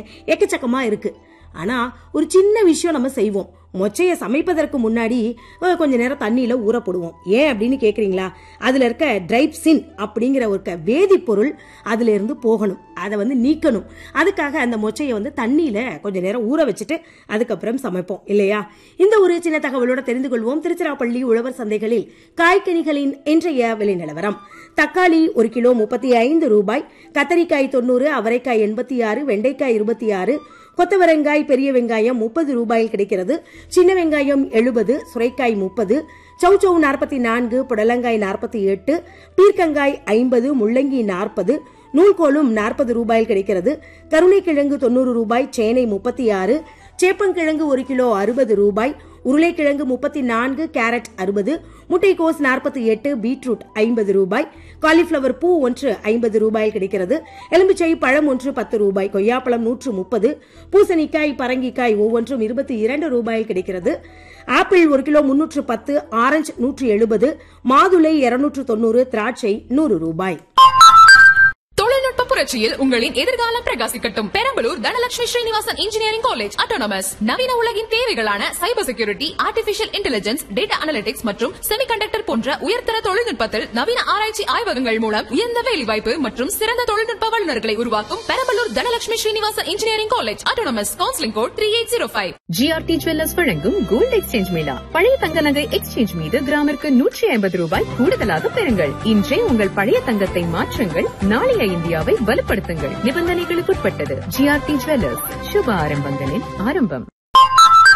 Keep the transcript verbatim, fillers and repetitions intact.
எக்கச்சக்கமா இருக்கு. ஆனா ஒரு சின்ன விஷயம் நம்ம செய்வோம். மொச்சைய சமைப்பதற்கு முன்னாடி கொஞ்ச நேரம் தண்ணியில ஊற போடுவோம். ஏன் அப்படின்னு கேக்குறீங்களா? அதுல இருக்க டிரைப்சின் அப்படிங்கிற ஒரு வேதிப்பொருள் அதுல இருந்து போகணும், அதை வந்து நீக்கணும். அதுக்காக அந்த மொச்சையை வந்து தண்ணியில கொஞ்ச நேரம் ஊற வச்சுட்டு அதுக்கப்புறம் சமைப்போம் இல்லையா? இந்த ஒரு சின்ன தகவலோட தெரிந்து கொள்வோம் திருச்சிராப்பள்ளி உழவர் சந்தைகளில் காய்கனிகளின் இன்றைய விலை நிலவரம். தக்காளி ஒரு கிலோ முப்பத்தி ஐந்து ரூபாய், கத்தரிக்காய் தொண்ணூறு, அவரைக்காய் எண்பத்தி ஆறு, வெண்டைக்காய் இருபத்தி ஆறு, கொத்தவரங்காய் பெரிய வெங்காயம் முப்பது ரூபாயில் கிடைக்கிறது. சின்ன வெங்காயம் எழுபது, சுரைக்காய் முப்பது, சௌச்சௌ நாற்பத்தி நான்கு, புடலங்காய் நாற்பத்தி எட்டு, பீர்க்கங்காய் ஐம்பது, முள்ளங்கி நாற்பது, நூல்கோலும் நாற்பது ரூபாயில் கிடைக்கிறது. கருணைக்கிழங்கு தொண்ணூறு ரூபாய், சேனை முப்பத்தி ஆறு, சேப்பங்கிழங்கு ஒரு கிலோ அறுபது ரூபாய், உருளைக்கிழங்கு முப்பத்தி நான்கு, கேரட் அறுபது, முட்டைக்கோஸ் நாற்பத்தி எட்டு, பீட்ரூட் ஐம்பது ரூபாய், காலிஃபிளவர் பூ ஒன்று ஐம்பது ரூபாயில் கிடைக்கிறது. எலும்பிச்சை பழம் ஒன்று பத்து ரூபாய், கொய்யாப்பழம் நூற்று முப்பது, பூசணிக்காய் பரங்கிக்காய் ஒவ்வொன்றும் இருபத்தி இரண்டு ரூபாயில் கிடைக்கிறது. ஆப்பிள் ஒரு கிலோ முன்னூற்று பத்து, ஆரஞ்சு நூற்று எழுபது, மாதுளை இருநூற்று தொண்ணூறு, திராட்சை நூறு ரூபாய். தொழில்நுட்ப புரட்சியில் உங்களின் எதிர்காலம் பிரகாசிக்கட்டும். Perambalur Dhanalakshmi Srinivasan engineering college autonomous நவீன உலகின் தேவைகளான cyber security, artificial intelligence, data analytics மற்றும் செமிகண்டக்டர் போன்ற உயர்தர தொழில்நுட்பத்தில் நவீன ஆராய்ச்சி ஆய்வகங்கள் மூலம் உயர்ந்த வேலைவாய்ப்பு மற்றும் சிறந்த தொழில்நுட்ப வல்லுநர்களை உருவாக்கும் Perambalur Dhanalakshmi Srinivasan engineering college autonomous. Counselling code three eight zero five. GRT jewellers வழங்கும் கோல்ட் எக்ஸ்சேஞ்ச் மேளா. பழைய தங்க நகை எக்ஸ்சேஞ்ச் மீது கிராமிற்கு நூற்றி ஐம்பது ரூபாய் கூடுதலாக பெறுங்கள். இன்றே உங்கள் பழைய தங்கத்தை மாற்றுங்கள், நாளைய இந்தியாவை வலுப்படுத்துங்கள். நிபந்தனைகளுக்குட்பட்டது. ஜிஆர்டி ஜுவல்லர்ஸ், சுப ஆரம்பங்களின் ஆரம்பம்.